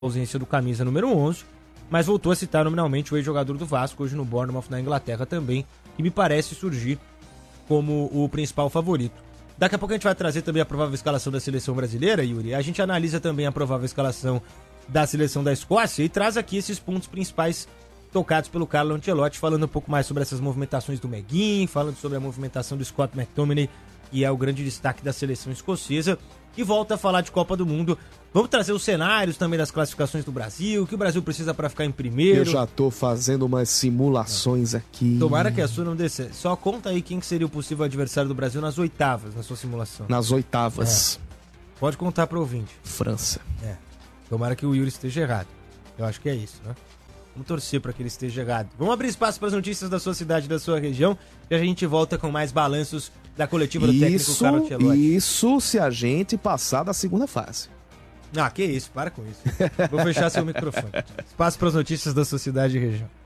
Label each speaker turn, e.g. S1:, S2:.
S1: ausência do camisa número 11, mas voltou a citar nominalmente o ex-jogador do Vasco, hoje no Bournemouth, na Inglaterra também, que me parece surgir como o principal favorito. Daqui a pouco a gente vai trazer também a provável escalação da seleção brasileira, Yuri. A gente analisa também a provável escalação da seleção da Escócia e traz aqui esses pontos principais tocados pelo Carlo Ancelotti, falando um pouco mais sobre essas movimentações do McGinn, falando sobre a movimentação do Scott McTominay, que é o grande destaque da seleção escocesa, e volta a falar de Copa do Mundo. Vamos trazer os cenários também das classificações do Brasil, o que o Brasil precisa para ficar em primeiro.
S2: Eu já tô fazendo umas simulações aqui.
S1: Tomara que a sua não dê certo. Só conta aí quem que seria o possível adversário do Brasil nas oitavas, na sua simulação.
S2: Nas oitavas.
S1: Pode contar para o ouvinte.
S2: França.
S1: Tomara que o Yuri esteja errado. Eu acho que é isso, né? Vamos torcer para que ele esteja errado. Vamos abrir espaço para as notícias da sua cidade, da sua região, e a gente volta com mais balanços da coletiva do técnico Carlo Ancelotti.
S2: Isso se a gente passar da segunda fase.
S1: Ah, que isso, para com isso. Vou fechar seu microfone. Espaço para as notícias da sua cidade e região.